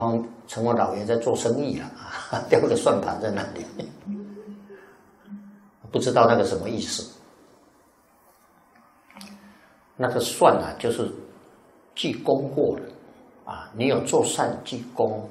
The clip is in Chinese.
成王老爷在做生意了啊，掉个算盘在那里，不知道那个什么意思。那个算啊，就是积功过了啊，你有做善积功，